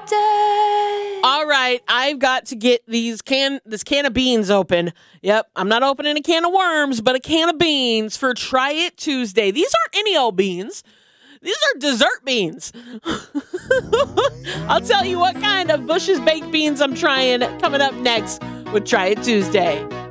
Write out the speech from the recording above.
day. All right, I've got to get this can of beans open. Yep, I'm not opening a can of worms, but a can of beans for Try It Tuesday. These aren't any old beans. These are dessert beans. I'll tell you what kind of Bush's baked beans I'm trying coming up next with Try It Tuesday.